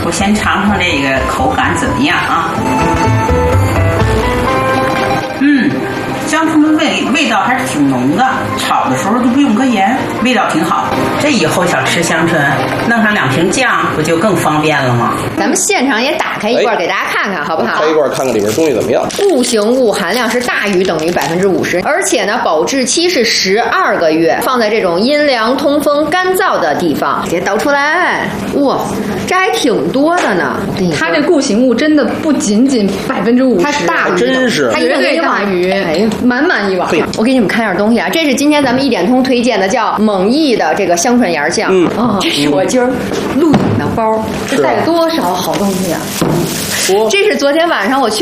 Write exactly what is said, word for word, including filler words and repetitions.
我先尝尝这个口感怎么样啊？嗯，香椿的味味道还是挺浓的，炒的时候就不用搁盐，味道挺好。这以后想吃香椿，弄上两瓶酱，不就更方便了吗？ 咱们现场也打开一罐给大家看看，好不好？ 开一罐看看里面东西怎么样。 固形物含量是大于等于百分之五十，而且呢，保质期是十二个月，放在这种阴凉、通风、干燥的地方。给倒出来，哇，这还挺多的呢。 它这固形物真的不仅仅百分之五十， 它大于真是它绝对大于， 哎呀， 满满一碗。 我给你们看点东西啊，这是今天咱们一点通推荐的，叫蒙毅的这个香椿芽酱。 嗯， 哦，这是我今儿录影的包， 这带了多少好东西啊！ 这是昨天晚上我去